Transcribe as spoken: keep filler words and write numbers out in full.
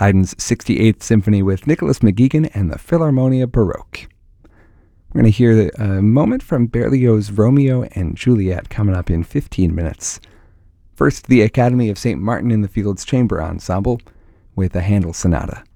Haydn's sixty-eighth Symphony with Nicholas McGeegan and the Philharmonia Baroque. We're going to hear a moment from Berlioz's Romeo and Juliet coming up in fifteen minutes. First, the Academy of Saint Martin in the Fields Chamber Ensemble with a Handel Sonata.